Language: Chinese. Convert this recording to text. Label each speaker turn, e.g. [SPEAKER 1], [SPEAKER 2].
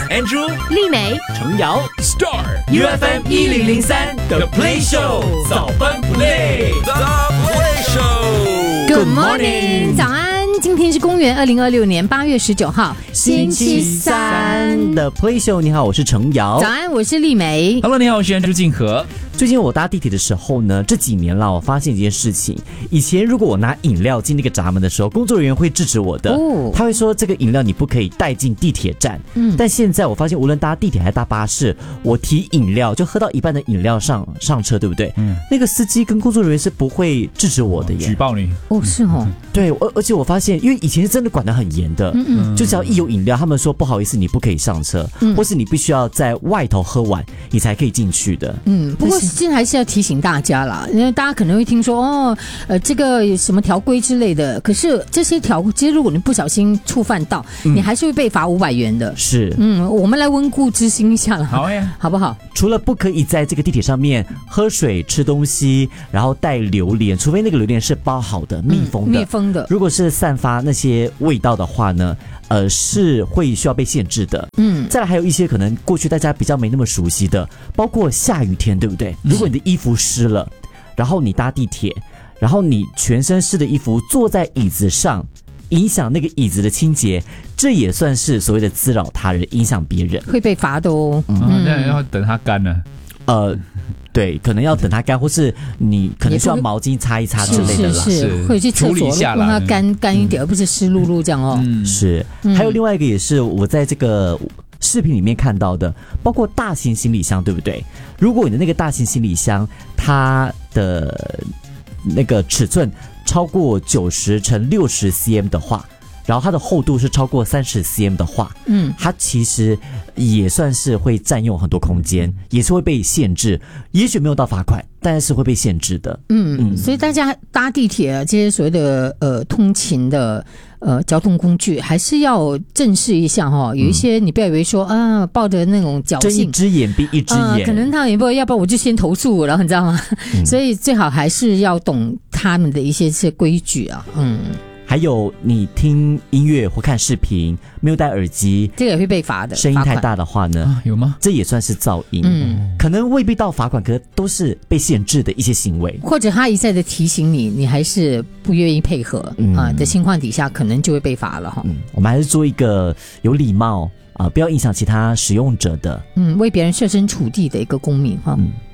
[SPEAKER 1] Andrew、
[SPEAKER 2] 丽美、
[SPEAKER 1] 程瑶、Star UFM 1003 The Play Show 早班 Play。The Play Show。Good
[SPEAKER 2] morning， 早安。今天是公元2026年8月19号，星期三
[SPEAKER 3] 的 Play Show。你好，我是程瑶。
[SPEAKER 2] 早安，我是丽美。
[SPEAKER 1] Hello， 你好，我是Andrew静和。
[SPEAKER 3] 最近我搭地铁的时候呢，这几年啦，我发现一件事情。以前如果我拿饮料进那个闸门的时候，工作人员会制止我的，他会说这个饮料你不可以带进地铁站。但现在我发现，无论搭地铁还是搭巴士，我提饮料就喝到一半的饮料上车，对不对？那个司机跟工作人员是不会制止我的耶，
[SPEAKER 1] 举报你。
[SPEAKER 2] 是哦。
[SPEAKER 3] 对，而且我发现，因为以前是真的管得很严的，就只要一有饮料，他们说不好意思，你不可以上车，或是你必须要在外头喝完，你才可以进去的。
[SPEAKER 2] 不过现在还是要提醒大家啦，因为大家可能会听说这个有什么条规之类的，可是这些条规，其实如果你不小心触犯到，你还是会被罚500元的。
[SPEAKER 3] 是，
[SPEAKER 2] 我们来温故知新一下了，
[SPEAKER 1] 好呀，
[SPEAKER 2] 好不好？
[SPEAKER 3] 除了不可以在这个地铁上面喝水、吃东西，然后带榴莲，除非那个榴莲是包好的、密封的。如果是散发那些味道的话呢，是会需要被限制的。再来还有一些可能过去大家比较没那么熟悉的，包括下雨天，对不对？如果你的衣服湿了，然后你搭地铁，然后你全身湿的衣服坐在椅子上，影响那个椅子的清洁，这也算是所谓的滋扰他人，影响别人，
[SPEAKER 2] 会被罚的哦。
[SPEAKER 1] 那要等它干了。
[SPEAKER 3] 对，可能要等它干，或是你可能需要毛巾擦一擦之类的啦。
[SPEAKER 2] 是，或者去厕所让它干一点，而不是湿漉漉这样哦。
[SPEAKER 3] 是，还有另外一个也是我在这个视频里面看到的，包括大型行李箱，对不对？如果你的那个大型行李箱它的那个尺寸超过90×60cm 的话，然后它的厚度是超过30cm 的话，它其实也算是会占用很多空间，也是会被限制。也许没有到罚款，但是会被限制的。
[SPEAKER 2] 所以大家搭地铁这些所谓的通勤的交通工具，还是要正视一下哈。有一些你不要以为说抱着那种侥幸，
[SPEAKER 3] 睁一只眼闭一只眼，
[SPEAKER 2] 可能他也不要不然我就先投诉，然后你知道吗？所以最好还是要懂他们的一些规矩啊。
[SPEAKER 3] 还有你听音乐或看视频没有戴耳机，
[SPEAKER 2] 这个也会被罚的。
[SPEAKER 3] 声音太大的话呢，
[SPEAKER 1] 有吗？
[SPEAKER 3] 这也算是噪音。可能未必到罚款，可是都是被限制的一些行为。
[SPEAKER 2] 或者他一再的提醒你，你还是不愿意配合的情况底下，可能就会被罚了哈。
[SPEAKER 3] 我们还是做一个有礼貌不要影响其他使用者的，
[SPEAKER 2] 为别人设身处地的一个公民哈。